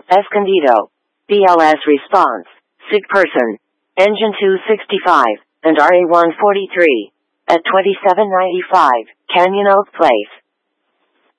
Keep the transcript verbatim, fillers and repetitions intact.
Escondido, B L S Response, Sig Person, Engine two sixty-five, and R A one forty-three, at twenty-seven ninety-five, Canyon Oak Place.